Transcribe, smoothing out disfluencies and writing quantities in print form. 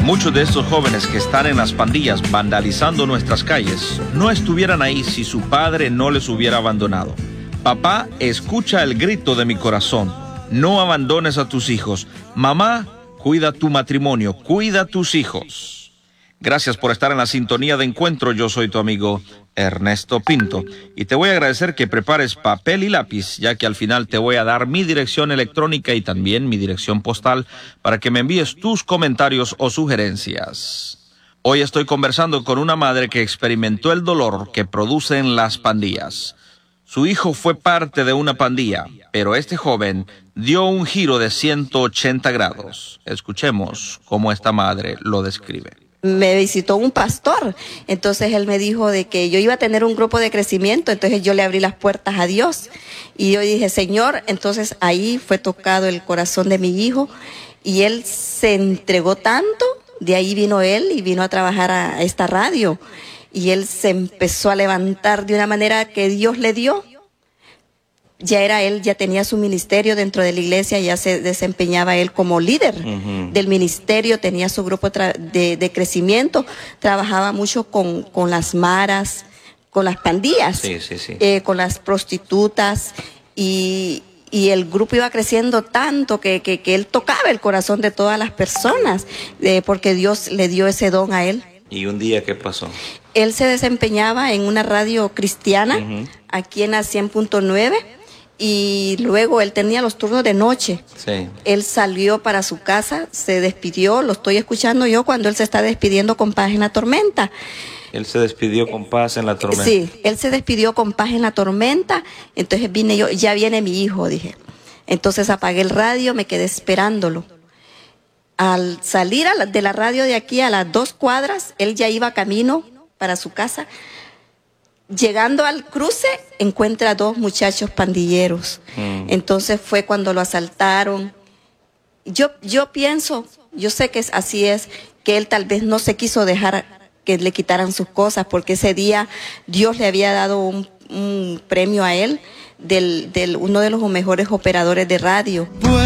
Muchos de estos jóvenes que están en las pandillas vandalizando nuestras calles no estuvieran ahí si su padre no les hubiera abandonado. Papá, escucha el grito de mi corazón. No abandones a tus hijos. Mamá, cuida tu matrimonio, cuida tus hijos. Gracias por estar en la sintonía de Encuentro. Yo soy tu amigo Ernesto Pinto y te voy a agradecer que prepares papel y lápiz, ya que al final te voy a dar mi dirección electrónica y también mi dirección postal para que me envíes tus comentarios o sugerencias. Hoy estoy conversando con una madre que experimentó el dolor que producen las pandillas. Su hijo fue parte de una pandilla, pero este joven dio un giro de 180 grados. Escuchemos cómo esta madre lo describe. Me visitó un pastor, entonces él me dijo de que yo iba a tener un grupo de crecimiento, entonces yo le abrí las puertas a Dios y yo dije, Señor, entonces ahí fue tocado el corazón de mi hijo y él se entregó tanto, de ahí vino él y vino a trabajar a esta radio y él se empezó a levantar de una manera que Dios le dio. Ya era él, ya tenía su ministerio dentro de la iglesia, ya se desempeñaba él como líder del ministerio, tenía su grupo de crecimiento, trabajaba mucho con las maras, con las pandillas, con las prostitutas y el grupo iba creciendo tanto que él tocaba el corazón de todas las personas, porque Dios le dio ese don a él. ¿Y un día qué pasó? Él se desempeñaba en una radio cristiana, aquí en la 100.9, y luego él tenía los turnos de noche. Sí. Él salió para su casa, se despidió, lo estoy escuchando yo cuando él se está despidiendo con paz en la tormenta. Él se despidió con paz en la tormenta. Sí, él se despidió con paz en la tormenta, entonces vine yo, ya viene mi hijo, dije. Entonces apagué el radio, me quedé esperándolo. Al salir de la radio de aquí a las 2 cuadras, él ya iba camino para su casa. Llegando al cruce, encuentra a 2 muchachos pandilleros. Entonces fue cuando lo asaltaron. Yo pienso, yo sé que así es, que él tal vez no se quiso dejar que le quitaran sus cosas, porque ese día Dios le había dado un premio a él, uno de los mejores operadores de radio.